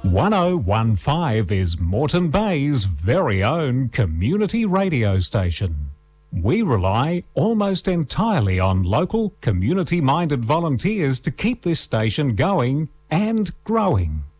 1015 is Moreton Bay's very own community radio station. We rely almost entirely on local, community-minded volunteers to keep this station going and growing.